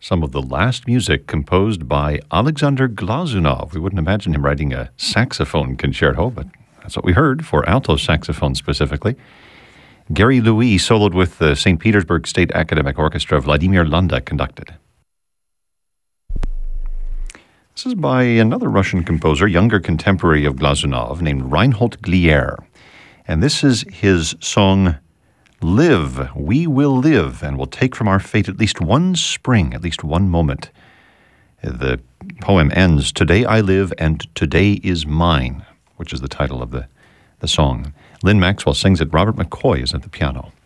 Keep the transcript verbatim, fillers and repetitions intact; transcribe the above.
some of the last music composed by Alexander Glazunov. We wouldn't imagine him writing a saxophone concerto, but that's what we heard, for alto saxophone specifically. Gary Louis soloed with the Saint Petersburg State Academic Orchestra. Vladimir Landa conducted. This is by another Russian composer, younger contemporary of Glazunov, named Reinhold Glier. And this is his song, Live, We Will Live, and we'll take from our fate at least one spring, at least one moment. The poem ends, Today I live and today is mine, which is the title of the, the song. Lynn Maxwell sings it. Robert McCoy is at the piano.